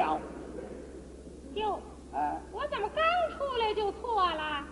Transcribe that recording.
了。 哟，我怎么刚出来就错了？